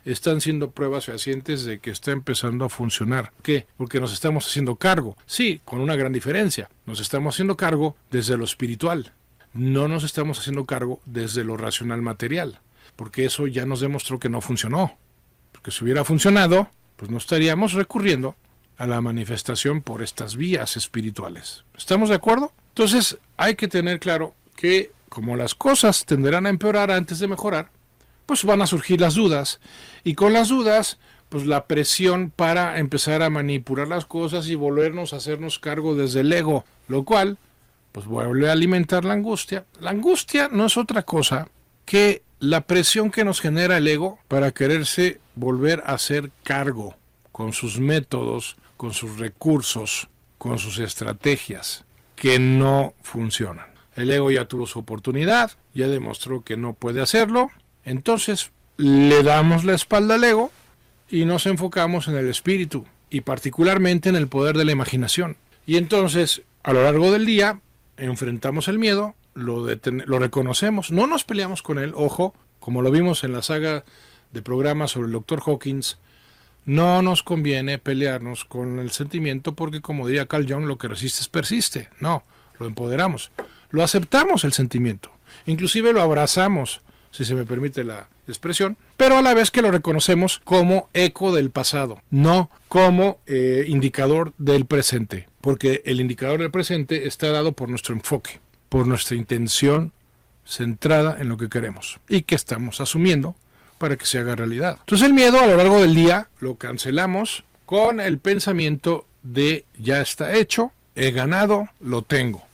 están siendo pruebas fehacientes de que está empezando a funcionar. ¿Qué? Porque nos estamos haciendo cargo. Sí, con una gran diferencia. Nos estamos haciendo cargo desde lo espiritual. No nos estamos haciendo cargo desde lo racional material. Porque eso ya nos demostró que no funcionó. Porque si hubiera funcionado, pues no estaríamos recurriendo a la manifestación por estas vías espirituales. ¿Estamos de acuerdo? Entonces hay que tener claro que como las cosas tenderán a empeorar antes de mejorar, pues van a surgir las dudas. Y con las dudas, pues la presión para empezar a manipular las cosas y volvernos a hacernos cargo desde el ego, lo cual pues vuelve a alimentar la angustia. La angustia no es otra cosa que la presión que nos genera el ego para quererse volver a hacer cargo con sus métodos, con sus recursos, con sus estrategias que no funcionan. El ego ya tuvo su oportunidad, ya demostró que no puede hacerlo, entonces le damos la espalda al ego y nos enfocamos en el espíritu y particularmente en el poder de la imaginación. Y entonces, a lo largo del día, enfrentamos el miedo, lo reconocemos, no nos peleamos con él, ojo, como lo vimos en la saga de programas sobre el Dr. Hawkins, no nos conviene pelearnos con el sentimiento porque, como diría Carl Jung, lo que resistes persiste. No, lo empoderamos, lo aceptamos el sentimiento, inclusive lo abrazamos, si se me permite la expresión, pero a la vez que lo reconocemos como eco del pasado, no como indicador del presente, porque el indicador del presente está dado por nuestro enfoque, por nuestra intención centrada en lo que queremos y que estamos asumiendo para que se haga realidad. Entonces el miedo a lo largo del día lo cancelamos con el pensamiento de ya está hecho, he ganado, lo tengo.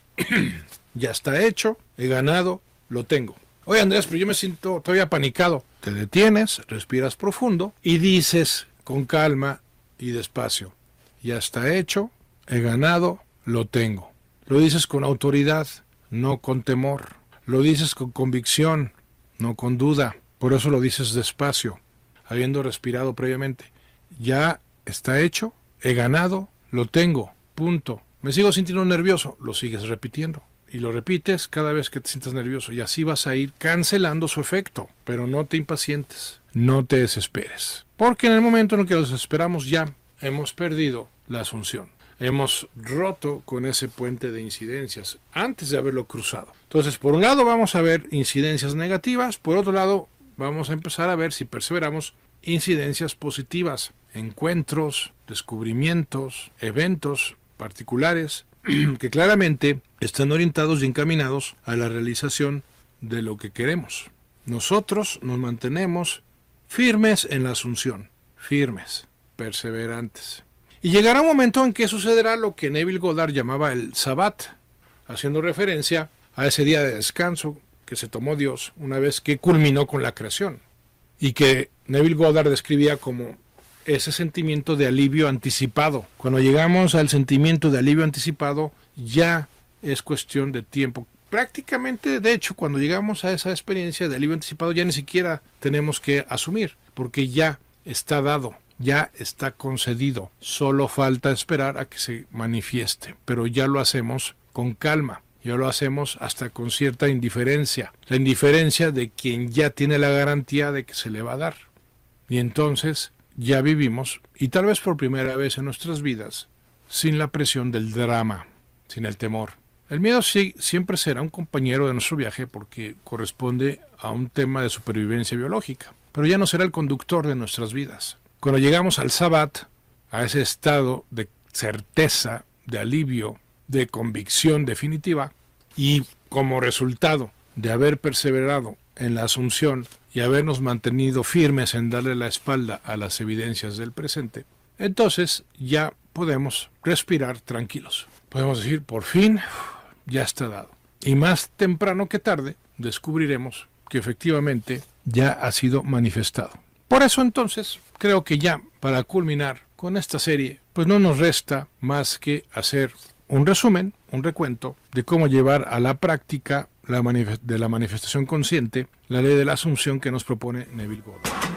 Ya está hecho, he ganado, lo tengo. Oye Andrés, pero yo me siento todavía apanicado. Te detienes, respiras profundo y dices con calma y despacio, ya está hecho, he ganado, lo tengo. Lo dices con autoridad, no con temor. Lo dices con convicción, no con duda. Por eso lo dices despacio, habiendo respirado previamente. Ya está hecho, he ganado, lo tengo, punto. Me sigo sintiendo nervioso, lo sigues repitiendo. Y lo repites cada vez que te sientas nervioso. Y así vas a ir cancelando su efecto. Pero no te impacientes, no te desesperes. Porque en el momento en el que nos desesperamos ya hemos perdido la asunción. Hemos roto con ese puente de incidencias antes de haberlo cruzado. Entonces, por un lado vamos a ver incidencias negativas, por otro lado vamos a empezar a ver, si perseveramos, incidencias positivas, encuentros, descubrimientos, eventos particulares que claramente están orientados y encaminados a la realización de lo que queremos. Nosotros nos mantenemos firmes en la asunción, firmes, perseverantes. Y llegará un momento en que sucederá lo que Neville Goddard llamaba el Sabbat, haciendo referencia a ese día de descanso que se tomó Dios una vez que culminó con la creación, y que Neville Goddard describía como ese sentimiento de alivio anticipado. Cuando llegamos al sentimiento de alivio anticipado, ya es cuestión de tiempo. Prácticamente, de hecho, cuando llegamos a esa experiencia de alivio anticipado, ya ni siquiera tenemos que asumir, porque ya está dado, ya está concedido. Solo falta esperar a que se manifieste, pero ya lo hacemos con calma. Ya lo hacemos hasta con cierta indiferencia. La indiferencia de quien ya tiene la garantía de que se le va a dar. Y entonces ya vivimos, y tal vez por primera vez en nuestras vidas, sin la presión del drama, sin el temor. El miedo sí, siempre será un compañero de nuestro viaje porque corresponde a un tema de supervivencia biológica, pero ya no será el conductor de nuestras vidas. Cuando llegamos al Sabbat, a ese estado de certeza, de alivio, de convicción definitiva, y como resultado de haber perseverado en la asunción y habernos mantenido firmes en darle la espalda a las evidencias del presente, entonces ya podemos respirar tranquilos. Podemos decir, por fin, ya está dado. Y más temprano que tarde descubriremos que efectivamente ya ha sido manifestado. Por eso entonces, creo que ya para culminar con esta serie, pues no nos resta más que hacer un resumen, un recuento de cómo llevar a la práctica de la manifestación consciente la ley de la asunción que nos propone Neville Goddard.